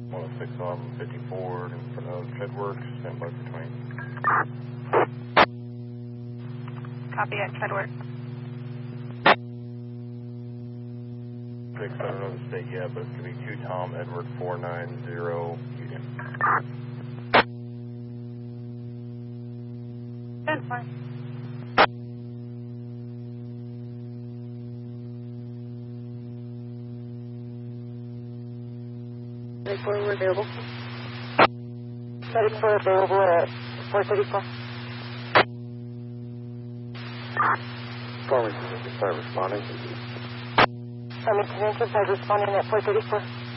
106 1154 in front of Treadworks, stand by for 20. Copy at Treadworks. 6, I don't know the state yet, but it's going to be 2 Tom Edward 490 Union. That's fine. We're available. 34 available at 434. Farmington, start responding. Farmington, start responding at 434.